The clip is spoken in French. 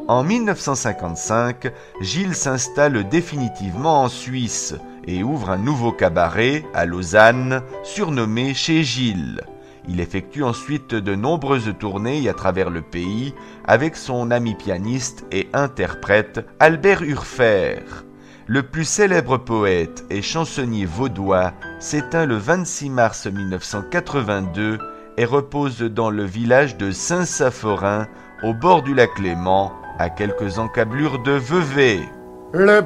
En 1955, Gilles s'installe définitivement en Suisse et ouvre un nouveau cabaret à Lausanne, surnommé Chez Gilles. Il effectue ensuite de nombreuses tournées à travers le pays avec son ami pianiste et interprète Albert Urfer. Le plus célèbre poète et chansonnier vaudois s'éteint le 26 mars 1982 et repose dans le village de Saint-Saphorin, au bord du lac Léman, à quelques encablures de Vevey. Le